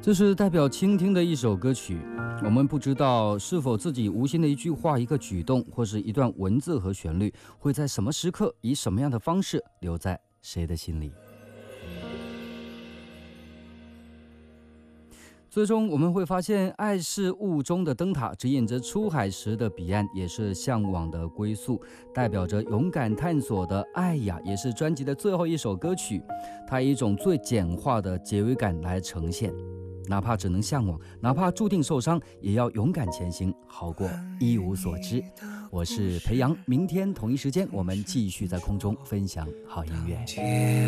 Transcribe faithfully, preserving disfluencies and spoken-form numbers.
这是代表倾听的一首歌曲。我们不知道是否自己无心的一句话、一个举动，或是一段文字和旋律，会在什么时刻以什么样的方式留在谁的心里。最终我们会发现，爱是雾中的灯塔，指引着出海时的彼岸，也是向往的归宿，代表着勇敢探索的爱呀，也是专辑的最后一首歌曲。它以一种最简化的结尾感来呈现，哪怕只能向往，哪怕注定受伤，也要勇敢前行，好过一无所知。我是裴阳，明天同一时间我们继续在空中分享好音乐。